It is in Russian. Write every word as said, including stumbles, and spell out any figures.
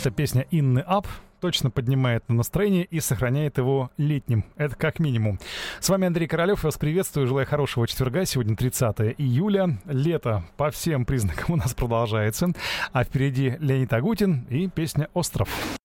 Эта песня Инны Ап точно поднимает на настроение и сохраняет его летним. Это как минимум. С вами Андрей Королёв. Вас приветствую. Желаю хорошего четверга. Сегодня тридцатое июля. Лето по всем признакам у нас продолжается. А впереди Леонид Агутин и песня «Остров».